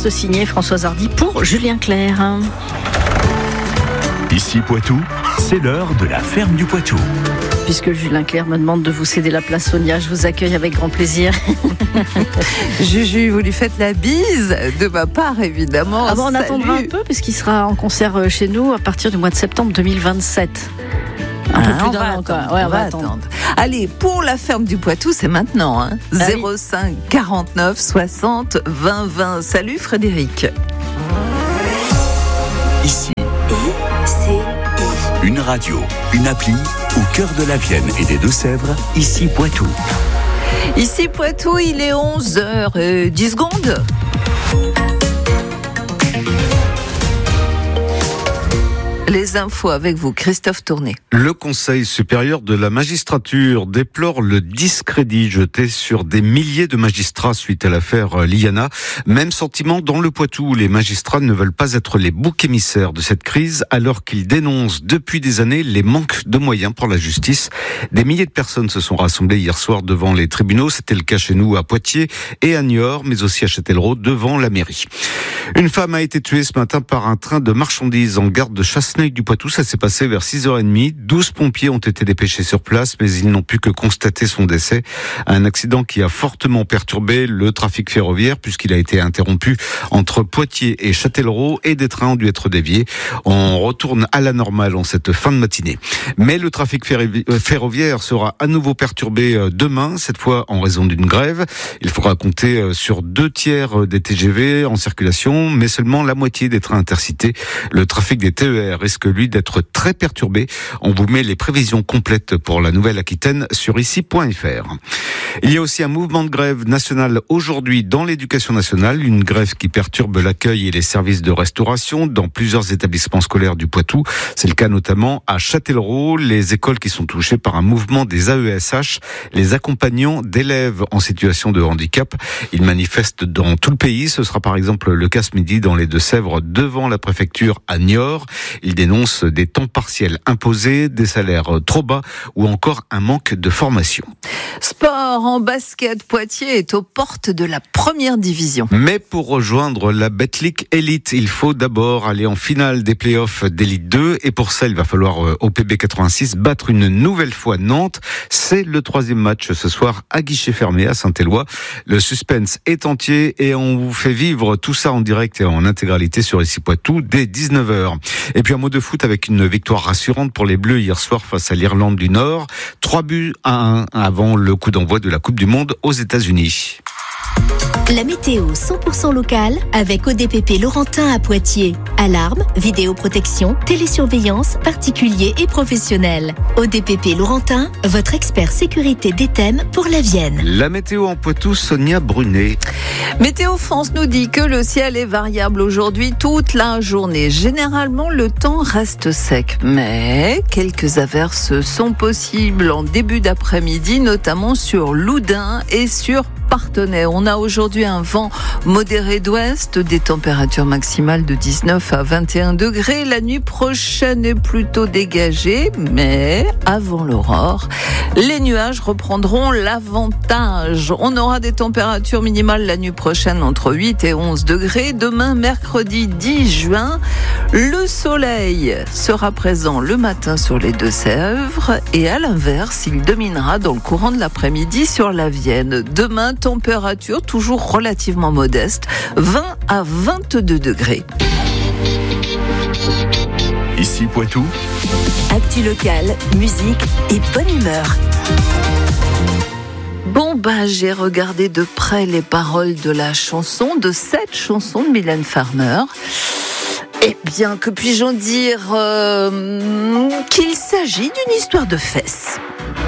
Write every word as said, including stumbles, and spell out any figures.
texte signé Françoise Hardy pour Julien Clerc. Ici Poitou, c'est l'heure de la ferme du Poitou. Puisque Julien Clerc me demande de vous céder la place, Sonia, je vous accueille avec grand plaisir. Juju, vous lui faites la bise de ma part, évidemment. Ah bon, on Salut. attendra un peu, puisqu'il sera en concert chez nous à partir du mois de septembre deux mille vingt-sept. Un Ah, peu plus on d'un va an encore. attendre, Ouais, on on va va attendre. attendre. Allez, pour la ferme du Poitou, c'est maintenant. Hein. Ah oui. zéro cinq quarante-neuf soixante vingt vingt. Salut Frédéric. Ici, une radio, une appli, au cœur de la Vienne et des Deux-Sèvres, ici Poitou. Ici Poitou, il est onze heures dix secondes. Les infos avec vous, Christophe Tourné. Le Conseil supérieur de la magistrature déplore le discrédit jeté sur des milliers de magistrats suite à l'affaire Liana. Même sentiment dans le Poitou, où les magistrats ne veulent pas être les boucs émissaires de cette crise, alors qu'ils dénoncent depuis des années les manques de moyens pour la justice. Des milliers de personnes se sont rassemblées hier soir devant les tribunaux. C'était le cas chez nous à Poitiers et à Niort, mais aussi à Châtellerault, devant la mairie. Une femme a été tuée ce matin par un train de marchandises en gare de Chasseneuil du Poitou. Ça s'est passé vers six heures trente. douze pompiers ont été dépêchés sur place, mais ils n'ont pu que constater son décès. Un accident qui a fortement perturbé le trafic ferroviaire puisqu'il a été interrompu entre Poitiers et Châtellerault et des trains ont dû être déviés. On retourne à la normale en cette fin de matinée. Mais le trafic ferroviaire sera à nouveau perturbé demain, cette fois en raison d'une grève. Il faudra compter sur deux tiers des T G V en circulation, mais seulement la moitié des trains intercités. Le trafic des T E R risque, lui, d'être très perturbé. On vous met les prévisions complètes pour la Nouvelle-Aquitaine sur ici point f r. Il y a aussi un mouvement de grève national aujourd'hui dans l'éducation nationale, une grève qui perturbe l'accueil et les services de restauration dans plusieurs établissements scolaires du Poitou. C'est le cas notamment à Châtellerault, les écoles qui sont touchées par un mouvement des A E S H, les accompagnants d'élèves en situation de handicap. Ils manifestent dans tout le pays. Ce sera par exemple le cas ce midi dans les Deux-Sèvres devant la préfecture à Niort. Ils dénoncent des temps partiels imposés, des salaires trop bas ou encore un manque de formation. Sport en basket, Poitiers est aux portes de la première division. Mais pour rejoindre la Betclic Elite, il faut d'abord aller en finale des playoffs d'Elite deux. Et pour ça, il va falloir au P B quatre-vingt-six battre une nouvelle fois Nantes. C'est le troisième match ce soir à guichet fermé à Saint-Éloi. Le suspense est entier et on vous fait vivre tout ça en direct et en intégralité sur ici Poitou dès dix-neuf heures. Et puis un mot de foot avec une victoire rassurante pour les Bleus hier soir face à l'Irlande du Nord. Trois buts à un avant le coup d'envoi de la Coupe du Monde aux États-Unis. La météo cent pour cent locale avec O D P P Laurentin à Poitiers. Alarme, vidéoprotection, télésurveillance, particuliers et professionnels. O D P P Laurentin, votre expert sécurité des thèmes pour la Vienne. La météo en Poitou, Sonia Brunet. Météo France nous dit que le ciel est variable aujourd'hui toute la journée. Généralement, le temps reste sec, mais quelques averses sont possibles en début d'après-midi, notamment sur Loudun et sur Parthenay. On a aujourd'hui un vent modéré d'ouest, des températures maximales de dix-neuf à vingt et un degrés. La nuit prochaine est plutôt dégagée, mais avant l'aurore, les nuages reprendront l'avantage. On aura des températures minimales la nuit prochaine entre huit et onze degrés. Demain, mercredi dix juin, le soleil sera présent le matin sur les Deux-Sèvres et à l'inverse, il dominera dans le courant de l'après-midi sur la Vienne. Demain, température toujours relativement modeste, vingt à vingt-deux degrés. Ici Poitou, Actu locale, musique et bonne humeur. Bon, bah, j'ai regardé de près les paroles de la chanson, de cette chanson de Mylène Farmer. Eh bien, que puis-je en dire euh, qu'il s'agit d'une histoire de fesses.